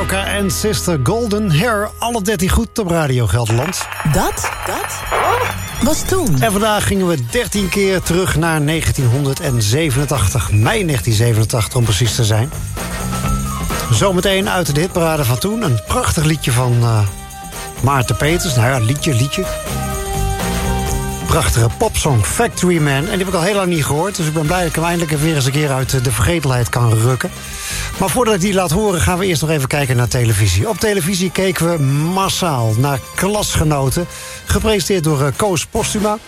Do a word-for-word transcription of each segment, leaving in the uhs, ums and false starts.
Mallorca en Sister Golden Hair. Alle dertien goed op Radio Gelderland. Dat, dat was toen. En vandaag gingen we dertien keer terug naar negentienhonderdzevenentachtig. Mei negentien zevenentachtig om precies te zijn. Zometeen uit de hitparade van toen. Een prachtig liedje van uh, Maarten Peters. Nou ja, liedje, liedje. Prachtige popsong Factory Man. En die heb ik al heel lang niet gehoord. Dus ik ben blij dat ik hem eindelijk weer eens een keer uit de vergetelheid kan rukken. Maar voordat ik die laat horen, gaan we eerst nog even kijken naar televisie. Op televisie keken we massaal naar Klasgenoten. Gepresenteerd door uh, Koos Postuma.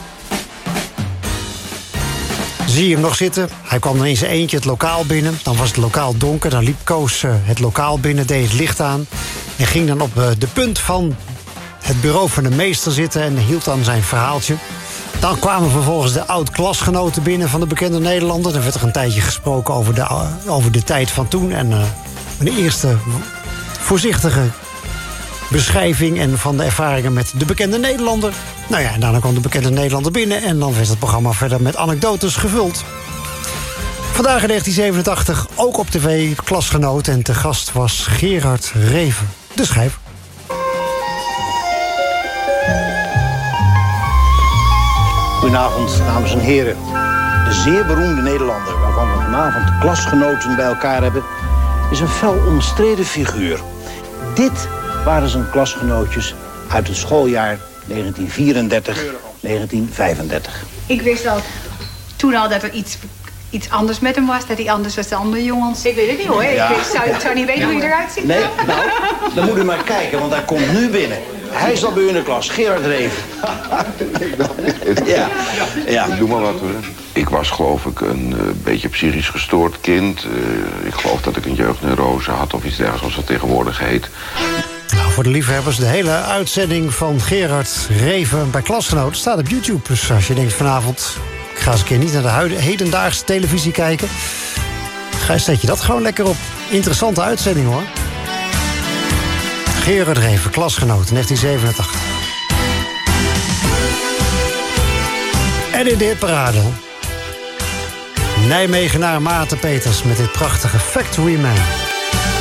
Zie je hem nog zitten? Hij kwam dan in zijn eentje het lokaal binnen. Dan was het lokaal donker. Dan liep Koos uh, het lokaal binnen, deed het licht aan. En ging dan op uh, de punt van het bureau van de meester zitten en hield dan zijn verhaaltje. Dan kwamen vervolgens de oud-klasgenoten binnen van de bekende Nederlander. Dan werd er een tijdje gesproken over de, uh, over de tijd van toen. En uh, een eerste voorzichtige beschrijving en van de ervaringen met de bekende Nederlander. Nou ja, en daarna kwam de bekende Nederlander binnen en dan werd het programma verder met anekdotes gevuld. Vandaag in negentien zevenentachtig, ook op tv, Klasgenoot. En te gast was Gerard Reven, de schrijver. Goedenavond, dames en heren. De zeer beroemde Nederlander, waarvan we vanavond de Klasgenoten bij elkaar hebben, is een fel omstreden figuur. Dit waren zijn klasgenootjes uit het schooljaar negentien vierendertig negentien vijfendertig. Ik wist al toen al dat er iets, iets anders met hem was, dat hij anders was dan andere jongens. Ik weet het niet hoor, ja. ik, zou, ik zou niet weten hoe hij eruit ziet. Nee, nou, dan moet u maar kijken, want hij komt nu binnen. Hij is al bij u in de klas, Gerard Reven. Ja, ja. Doe maar wat hoor. Ik was geloof ik een uh, beetje psychisch gestoord kind. Uh, ik geloof dat ik een jeugdneurose had of iets dergelijks, zoals dat tegenwoordig heet. Nou, voor de liefhebbers, de hele uitzending van Gerard Reven bij Klasgenoten staat op YouTube. Dus als je denkt vanavond, ik ga eens een keer niet naar de huid- hedendaagse televisie kijken, ga zet je dat gewoon lekker op. Interessante uitzending hoor. Gerard Reven, Klasgenoten, negentien zevenentachtig. En in de hitparade Nijmegenaar Maarten Peters met dit prachtige Factory Man.